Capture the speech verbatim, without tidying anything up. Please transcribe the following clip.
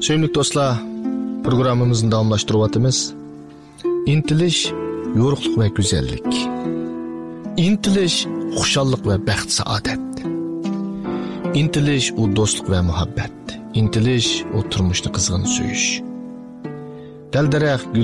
Sevimli dostlar, programımızın davamlaştırıvatımız. İntiliş, yorukluq ve güzellik. İntiliş, xuşallık ve bəxt saadet. İntiliş, o dostluq ve muhabbet. İntiliş, o turmuşni qızğın söyüş. Dəldirək